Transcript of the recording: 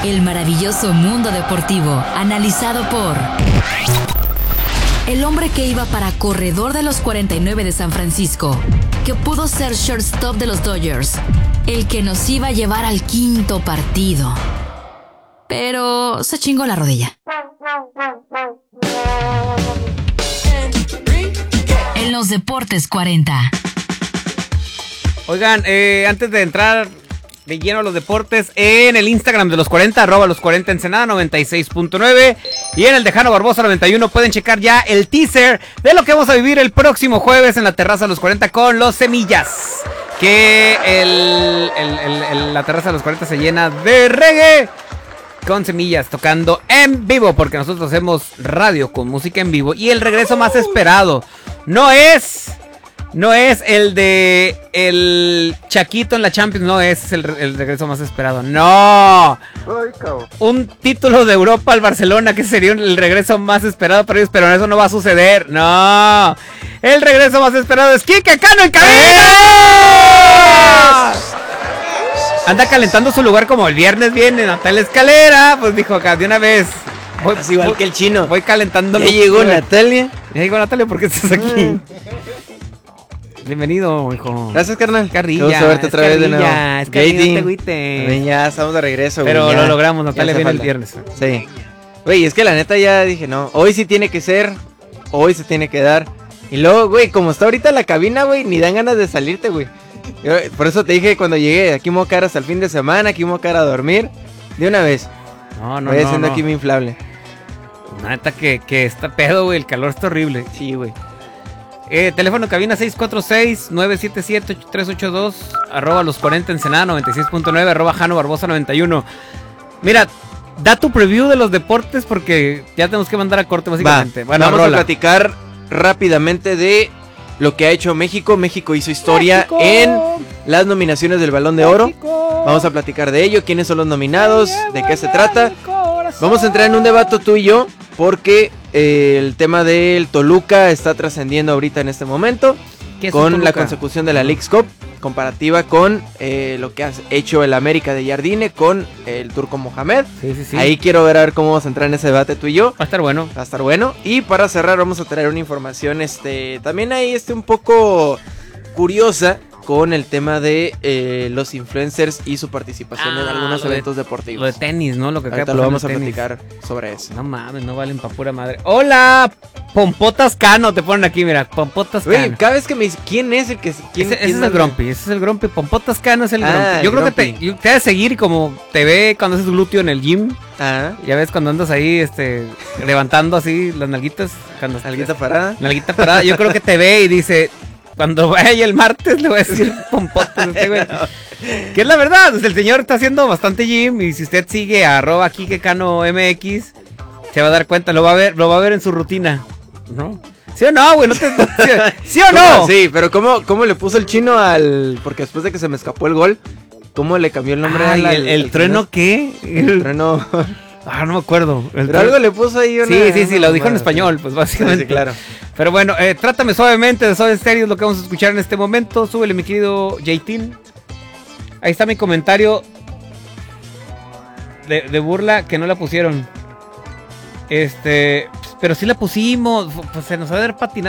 El maravilloso mundo deportivo, analizado por el hombre que iba para corredor de los 49 de San Francisco, que pudo ser shortstop de los Dodgers, el que nos iba a llevar al quinto partido, pero se chingó la rodilla. En los Deportes 40. Oigan, antes de entrar de lleno a los deportes, en el Instagram de los 40, arroba los 40 Ensenada 96.9, y en el de Jano Barbosa 91 pueden checar ya el teaser de lo que vamos a vivir el próximo jueves en la terraza de los 40 con los Semillas. Que la terraza de los 40 se llena de reggae con Semillas tocando en vivo, porque nosotros hacemos radio con música en vivo. Y el regreso más esperado no es el de el Chaquito en la Champions, no es el regreso más esperado, no. Un título de Europa al Barcelona, que sería el regreso más esperado para ellos, pero eso no va a suceder, no. El regreso más esperado es Quique Cano en cabina. Anda calentando su lugar como el viernes viene Natalia Escalera, pues dijo acá de una vez. Es igual que el chino. Voy calentando. Ya llegó Natalia. Ya llegó Natalia, ¿por qué estás aquí? Bienvenido, hijo. Gracias, carnal. Carrilla. Vamos a verte otra vez de nuevo. Es Carrilla, no te agüites. Ya estamos de regreso, pero güey. lo logramos, Natalia viene el viernes. Sí. Güey, es que la neta ya dije, no, hoy sí tiene que ser, hoy se tiene que dar. Y luego, güey, como está ahorita la cabina, güey, ni dan ganas de salirte, güey. Por eso te dije cuando llegué, aquí me voy a quedar hasta el fin de semana, aquí me voy a quedar a dormir. De una vez. Voy haciendo aquí mi inflable. La neta que está pedo, güey, el calor está horrible. Sí, güey. Teléfono cabina 646-977-8382, arroba los 40 Ensenada 96.9, arroba Jano Barbosa 91. Mira, da tu preview de los deportes porque ya tenemos que mandar a corte básicamente. Bueno, vamos a platicar rápidamente de lo que ha hecho México. México hizo historia en las nominaciones del Balón de Oro. Vamos a platicar de ello, quiénes son los nominados, de qué se trata. Vamos a entrar en un debate tú y yo, porque el tema del Toluca está trascendiendo ahorita en este momento, con la consecución de la Leagues Cup, comparativa con lo que ha hecho el América de Jardine con el Turco Mohamed. Sí. Ahí quiero ver cómo vamos a entrar en ese debate tú y yo. Va a estar bueno. Va a estar bueno. Y para cerrar vamos a traer una información también ahí un poco curiosa, con el tema de los influencers y su participación en algunos eventos deportivos. Lo de tenis, ¿no? Lo que ahorita lo vamos a platicar sobre eso. No mames, no valen pa' pura madre. ¡Hola! Pompotas Cano, te ponen aquí, mira. Pompotas Cano. Güey, cada vez que me dice, ¿quién es el que...? Ese es el Grumpy, ese es el Grumpy. Pompotas Cano es el Grumpy. Yo creo Grumpy. que te ha de seguir como te ve cuando haces glúteo en el gym. Ah. Ya ves cuando andas ahí, levantando así las nalguitas. ¿Nalguita parada? Nalguita parada. Yo creo que te ve y dice... Cuando vaya el martes le voy a decir pompotas güey. Que es la verdad, el señor está haciendo bastante gym. Y si usted sigue a arroba Quiquecano MX, se va a dar cuenta, lo va a ver en su rutina, ¿no? ¿Sí o no, güey? ¿Sí o no? Sí, pero ¿cómo le puso el chino al...? Porque después de que se me escapó el gol, ¿cómo le cambió el nombre al ¿El trueno qué? El trueno... no me acuerdo. Pero algo le puso ahí Sí, lo dijo en español, pues básicamente. Sí, claro. Pero bueno, Trátame Suavemente de Soda Stereo es lo que vamos a escuchar en este momento. Súbele, mi querido Jaitín. Ahí está mi comentario de burla que no la pusieron. Pero sí la pusimos, pues se nos va a ver patinado.